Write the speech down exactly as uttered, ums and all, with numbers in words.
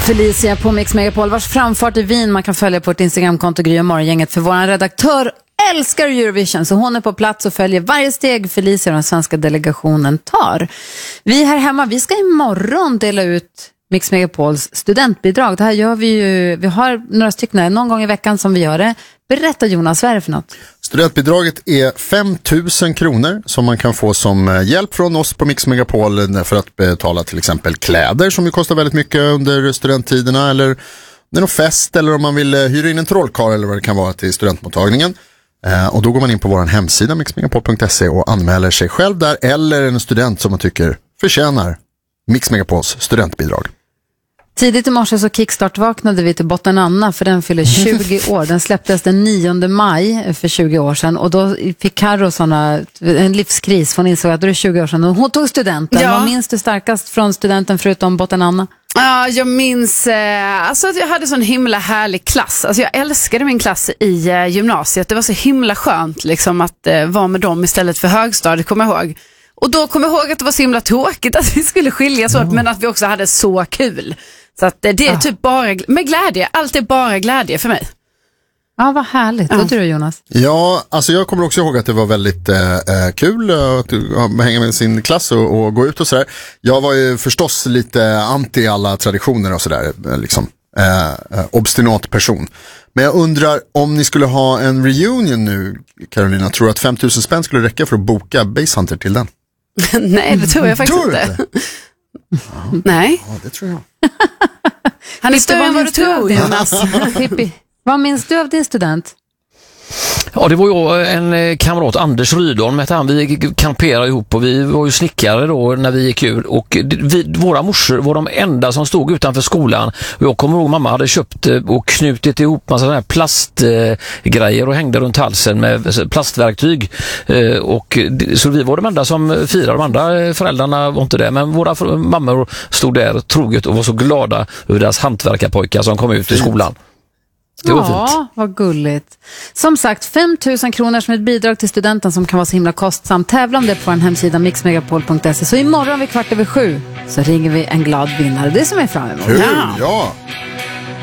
Felicia på Mix Megapol, vars framfart i Wien man kan följa på ett Instagramkonto Gry och Morgongänget, för vår redaktör älskar Eurovision, så hon är på plats och följer varje steg Felicia och den svenska delegationen tar. Vi här hemma, vi ska imorgon dela ut Mix Megapols studentbidrag. Det här gör vi ju, vi har några stycken någon gång i veckan som vi gör det. Berätta Jonas, vad är det för något? Studentbidraget är fem tusen kronor som man kan få som hjälp från oss på Mix Megapol för att betala till exempel kläder som ju kostar väldigt mycket under studenttiderna, eller någon fest, eller om man vill hyra in en trollkarl eller vad det kan vara till studentmottagningen. Eh, och då går man in på vår hemsida mix megapol punkt se och anmäler sig själv där, eller en student som man tycker förtjänar Mix Megapols studentbidrag. Tidigt i morse så kickstart-vaknade vi till Botten Anna, för den fyller tjugo år. Den släpptes den nionde maj för tjugo år sedan, och då fick Karo såna, en livskris, för hon insåg att det är tjugo år sedan och hon tog studenten. Ja. Vad minns du starkast från studenten förutom Botten Anna? Ja, jag minns eh, alltså att jag hade sån himla härlig klass. Alltså jag älskade min klass i eh, gymnasiet. Det var så himla skönt liksom att eh, vara med dem istället för högstadiet, kommer jag ihåg. Och då kommer jag ihåg att det var så himla tråkigt att vi skulle skiljas åt, mm. men att vi också hade så kul. Så att det är ja. typ bara med glädje. Allt är bara glädje för mig. Ja, vad härligt. Ja. Vad tror du, Jonas? Ja, alltså jag kommer också ihåg att det var väldigt eh, kul att uh, hänga med sin klass och, och gå ut och sådär. Jag var ju förstås lite anti alla traditioner och sådär, liksom. Eh, obstinat person. Men jag undrar om ni skulle ha en reunion nu, Carolina, tror du att fem tusen spänn skulle räcka för att boka Base Hunter till den? Nej, det tror jag faktiskt tror inte. inte. Ja. Nej. Ja, det tror jag. Han är större än vad du tror, Jonas. Pippi, vad minns du av din student? Ja, det var ju en kamrat, Anders Rydholm hette han. Vi kamperade ihop och vi var ju snickare då när vi gick ur. Och vi, våra morsor var de enda som stod utanför skolan. Och jag kommer ihåg, mamma hade köpt och knutit ihop massa sådana här plastgrejer och hängde runt halsen med plastverktyg. Och så vi var de enda som firade. De andra föräldrarna var inte det. Men våra mammor stod där troget och var så glada över deras hantverkarpojkar som kom ut i skolan. Det var ja, fint. Vad gulligt. Som sagt, fem tusen kronor som ett bidrag till studenten som kan vara så himla kostsamt. Tävla om det på en hemsida mix megapol punkt se. Så imorgon vid kvart över sju så ringer vi en glad vinnare. Det som är fram emot. Kul, ja.